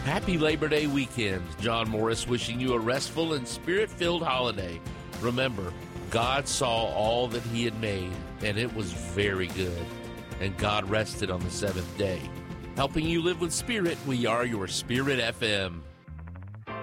Happy Labor Day weekend. John Morris wishing you a restful and spirit-filled holiday. Remember, God saw all that he had made, and it was very good. And God rested on the seventh day. Helping you live with spirit, we are your Spirit FM.